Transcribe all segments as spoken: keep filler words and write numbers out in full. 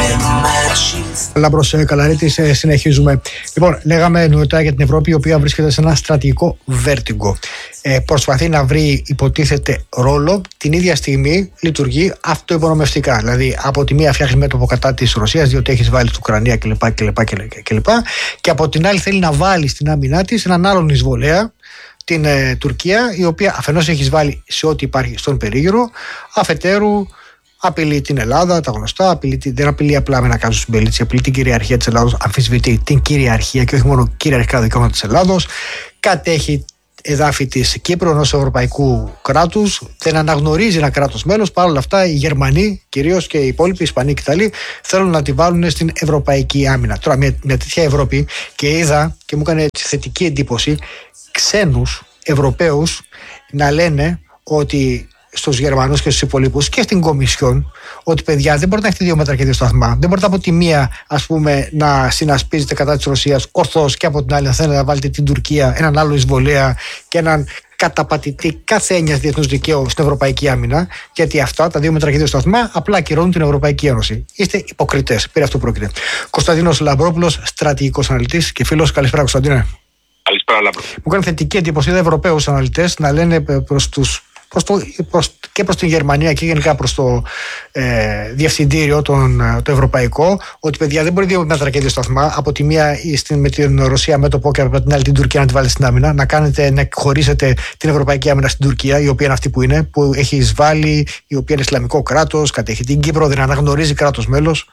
Λάμπρος Καλαρίτης, συνεχίζουμε. Λοιπόν, λέγαμε νωρίτερα για την Ευρώπη, η οποία βρίσκεται σε ένα στρατηγικό βέρτιγκο. Ε, προσπαθεί να βρει, υποτίθεται, ρόλο, την ίδια στιγμή λειτουργεί αυτοϋπονομευτικά. Δηλαδή, από τη μία φτιάχνει μέτωπο κατά της Ρωσίας, διότι έχει βάλει στην Ουκρανία κλπ. κλπ, κλπ. Και από την άλλη θέλει να βάλει στην άμυνά της έναν άλλον εισβολέα, την ε, Τουρκία, η οποία αφενός έχει βάλει σε ό,τι υπάρχει στον περίγυρο, αφετέρου απειλεί την Ελλάδα, τα γνωστά, απειλεί, δεν απειλεί απλά με ένα κάζο συμπελίτσι, απειλεί την κυριαρχία της Ελλάδος, αμφισβητεί την κυριαρχία και όχι μόνο κυριαρχικά δικαιώματα της Ελλάδος, κατέχει εδάφη της Κύπρου ενός ευρωπαϊκού κράτους, δεν αναγνωρίζει ένα κράτος μέλος. Παρ' όλα αυτά, οι Γερμανοί κυρίως και οι υπόλοιποι, οι Ισπανοί και οι Ιταλοί, θέλουν να τη βάλουν στην ευρωπαϊκή άμυνα. Τώρα, μια, μια τέτοια Ευρώπη, και είδα και μου έκανε θετική εντύπωση ξένους Ευρωπαίους να λένε ότι στους Γερμανούς και στους υπολείπους και στην Κομισιόν, ότι παιδιά δεν μπορείτε να έχετε δύο μέτρα και δύο σταθμά. Δεν μπορείτε από τη μία, ας πούμε, να συνασπίζετε κατά της Ρωσίας ορθώς και από την άλλη να θέλετε να βάλετε την Τουρκία, έναν άλλο εισβολέα και έναν καταπατητή κάθε έννοιας διεθνούς δικαίου στην Ευρωπαϊκή Άμυνα, γιατί αυτά τα δύο μέτρα και δύο σταθμά απλά ακυρώνουν την Ευρωπαϊκή Ένωση. Είστε υποκριτές. Περί αυτού πρόκειται. Κωνσταντίνος Λαμπρόπουλος, στρατηγικός αναλυτής και φίλος. Καλησπέρα, Κωνσταντίνε. Καλησπέρα, Λαμπρό. Μου κάνει θετική εντύπωση, είδα Ευρωπαίους αναλυτές να λένε προς τους Προς το, προς, και προς την Γερμανία και γενικά προς το ε, διευθυντήριο τον, το ευρωπαϊκό, ότι παιδιά δεν μπορεί δύο μέτρα και δύο σταθμά, από τη μία στην, με την Ρωσία μέτωπο και από την άλλη την Τουρκία να τη βάλετε στην άμυνα, να κάνετε, να χωρίσετε την ευρωπαϊκή άμυνα στην Τουρκία, η οποία είναι αυτή που είναι, που έχει εισβάλει, η οποία είναι Ισλαμικό κράτος, κατέχει την Κύπρο, δεν αναγνωρίζει κράτος μέλος.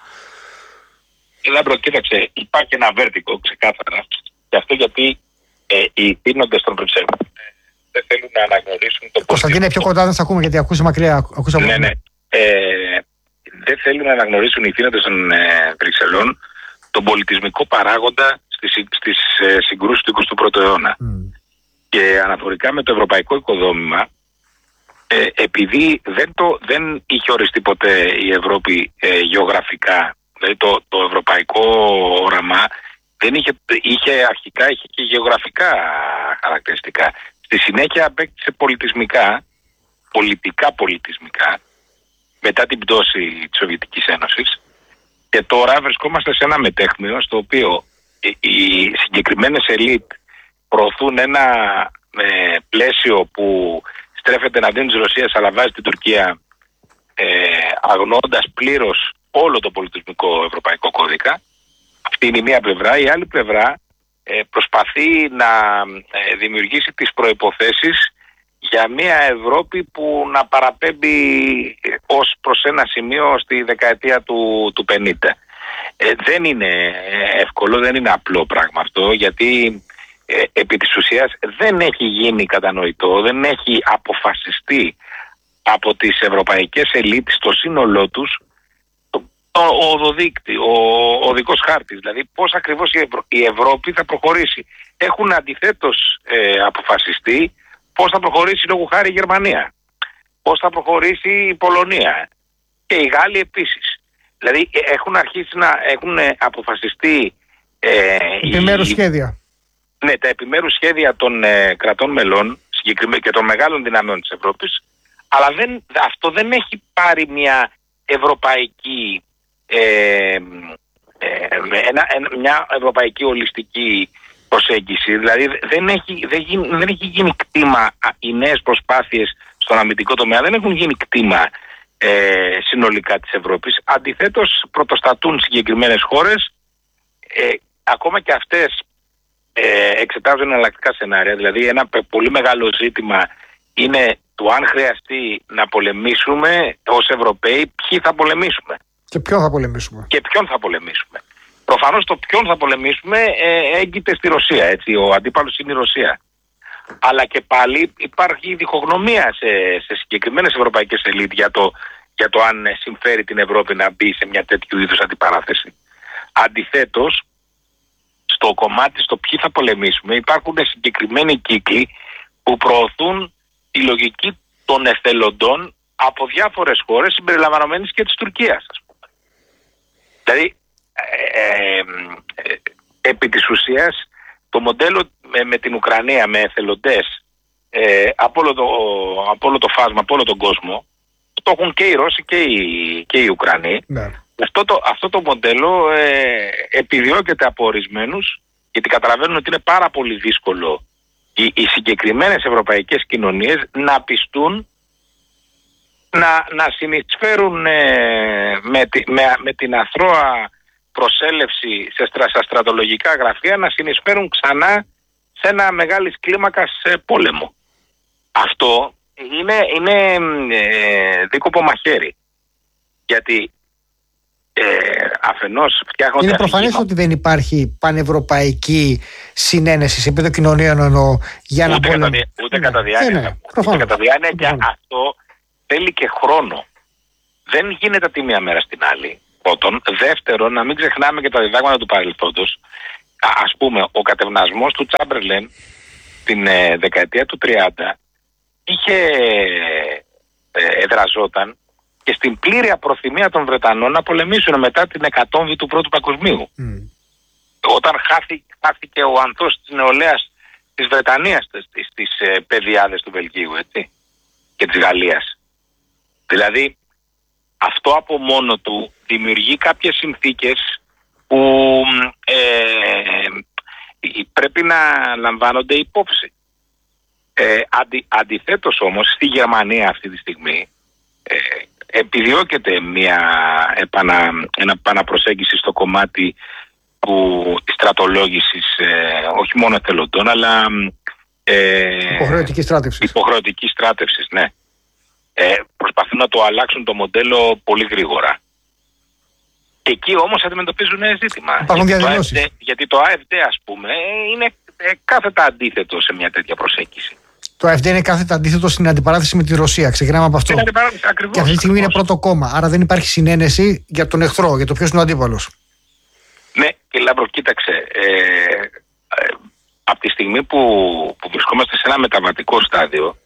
Λάμπρο, κοίταξε, υπάρχει ένα βέρτικο ξεκάθαρα, και αυτό γιατί ε, οι θύνοντες των Βρυξελών δεν θέλουν να αναγνωρίσουν το. Κωνσταντίνε, πιο κοντά δεν θα ακούμε γιατί ακούσε μακριά. Ακούσα ναι, ναι. Ε, δεν θέλουν να αναγνωρίσουν οι θύνοντες των ε, Βρυξελών τον πολιτισμικό παράγοντα στις, στις ε, συγκρούσεις του εικοστού πρώτου αιώνα. Mm. Και αναφορικά με το ευρωπαϊκό οικοδόμημα, ε, επειδή δεν, το, δεν είχε οριστεί ποτέ η Ευρώπη ε, γεωγραφικά, δηλαδή το, το ευρωπαϊκό όραμα δεν είχε, είχε αρχικά είχε και γεωγραφικά χαρακτηριστικά. Στη συνέχεια απέκτησε πολιτισμικά, πολιτικά πολιτισμικά, μετά την πτώση της Σοβιετικής Ένωσης, και τώρα βρισκόμαστε σε ένα μετέχμιο στο οποίο οι συγκεκριμένες ελίτ προωθούν ένα ε, πλαίσιο που στρέφεται εναντίον της Ρωσίας αλλά βάζει την Τουρκία ε, αγνοώντας πλήρως όλο το πολιτισμικό ευρωπαϊκό κώδικα. Αυτή είναι η μία πλευρά. Η άλλη πλευρά προσπαθεί να δημιουργήσει τις προϋποθέσεις για μια Ευρώπη που να παραπέμπει ως προς ένα σημείο στη δεκαετία του, του πενήντα. Ε, δεν είναι εύκολο, δεν είναι απλό πράγμα αυτό, γιατί ε, επί της ουσίας δεν έχει γίνει κατανοητό, δεν έχει αποφασιστεί από τις ευρωπαϊκές ελίτ στο σύνολό τους ο οδοδείκτη, ο οδικός χάρτης, δηλαδή πώς ακριβώς η, Ευρω... η Ευρώπη θα προχωρήσει. Έχουν αντιθέτως ε, αποφασιστεί πώς θα προχωρήσει λόγω χάρη η Γερμανία, πώς θα προχωρήσει η Πολωνία και οι Γάλλοι επίσης. Δηλαδή έχουν αρχίσει να έχουν αποφασιστεί ε, επιμέρους οι... σχέδια. Ναι, τα επιμέρους σχέδια των ε, κρατών μελών και των μεγάλων δυναμών της Ευρώπης, αλλά δεν, αυτό δεν έχει πάρει μια ευρωπαϊκή Ε, ε, ένα, μια ευρωπαϊκή ολιστική προσέγγιση. Δηλαδή δεν έχει, δεν, γίνει, δεν έχει γίνει κτήμα, οι νέες προσπάθειες στον αμυντικό τομέα δεν έχουν γίνει κτήμα ε, συνολικά της Ευρώπης. Αντιθέτως πρωτοστατούν συγκεκριμένες χώρες, ε, ακόμα και αυτές ε, εξετάζουν εναλλακτικά σενάρια. Δηλαδή ένα πολύ μεγάλο ζήτημα είναι το αν χρειαστεί να πολεμήσουμε ως Ευρωπαίοι, ποιοι θα πολεμήσουμε. Και ποιον θα πολεμήσουμε. Και ποιον θα πολεμήσουμε. Προφανώς το ποιον θα πολεμήσουμε ε, έγκυται στη Ρωσία. Έτσι. Ο αντίπαλος είναι η Ρωσία. Αλλά και πάλι υπάρχει διχογνωμία σε, σε συγκεκριμένες ευρωπαϊκές ελίτ για το, για το αν συμφέρει την Ευρώπη να μπει σε μια τέτοιου είδους αντιπαράθεση. Αντιθέτως, στο κομμάτι στο ποιοι θα πολεμήσουμε υπάρχουν συγκεκριμένοι κύκλοι που προωθούν τη λογική των εθελοντών από διάφορες χώρες συμπεριλαμβανομένης και της Τουρκίας, ας πούμε. Δηλαδή, ε, ε, ε, επί της ουσίας, το μοντέλο με, με την Ουκρανία, με εθελοντές ε, από, όλο το, από όλο το φάσμα, από όλο τον κόσμο, το έχουν και οι Ρώσοι και οι, και οι Ουκρανοί, ναι. Αυτό το, αυτό το μοντέλο ε, επιδιώκεται από ορισμένους, γιατί καταλαβαίνουν ότι είναι πάρα πολύ δύσκολο οι, οι συγκεκριμένες ευρωπαϊκές κοινωνίες να πιστούν να, να συνεισφέρουν ε, με, τη, με, με την αθρώα προσέλευση σε, στρα, σε στρατολογικά γραφεία, να συνεισφέρουν ξανά σε ένα μεγάλης κλίμακας ε, πόλεμο. Αυτό είναι, είναι ε, δίκοπο μαχαίρι. Γιατί ε, αφενός φτιάχνονται... Είναι προφανές αφηγήμα... ότι δεν υπάρχει πανευρωπαϊκή συνένεση σε επίπεδο κοινωνίων εννοώ, για να πόλεμο. Ούτε, ούτε κατά διάνοια. Ναι, ούτε κατά διάνοια, και αυτό θέλει και χρόνο. Δεν γίνεται τη μία μέρα στην άλλη. Πρώτον. Δεύτερον, να μην ξεχνάμε και τα διδάγματα του παρελθόντος. Ας πούμε, ο κατευνασμός του Τσάμπερλεν την ε, δεκαετία του τριάντα είχε ε, εδραζόταν και στην πλήρη απροθυμία των Βρετανών να πολεμήσουν μετά την εκατόμβη του Πρώτου Παγκοσμίου. Mm. Όταν χάθηκε, χάθηκε ο ανθός της νεολαίας της Βρετανίας στις, στις ε, πεδιάδες του Βελγίου, έτσι, και της Γαλλίας. Δηλαδή, αυτό από μόνο του δημιουργεί κάποιες συνθήκες που ε, πρέπει να λαμβάνονται υπόψη. Ε, αντι, αντιθέτως όμως, στη Γερμανία αυτή τη στιγμή ε, επιδιώκεται μια επανα, ένα επαναπροσέγγιση στο κομμάτι του, της στρατολόγησης, ε, όχι μόνο εθελοντών, αλλά ε, υποχρεωτικής στράτευσης. Υποχρεωτικής στράτευσης, ναι. Ε, προσπαθούν να το αλλάξουν το μοντέλο πολύ γρήγορα. Και εκεί όμως αντιμετωπίζουν ένα ζήτημα. Υπάρχουν γιατί, διαδηλώσεις. το AfD, γιατί το AfD, ας πούμε, είναι ε, κάθετα αντίθετο σε μια τέτοια προσέγγιση. Το AfD είναι κάθετα αντίθετο στην αντιπαράθεση με τη Ρωσία. Ξεκινάμε από αυτό. Ακριβώς, και αυτή τη στιγμή ακριβώς. είναι πρώτο κόμμα. Άρα δεν υπάρχει συνένεση για τον εχθρό, για το ποιος είναι ο αντίπαλος. Ναι, και Λάμπρο, κοίταξε. Ε, ε, από τη στιγμή που, που βρισκόμαστε σε ένα μεταβατικό στάδιο,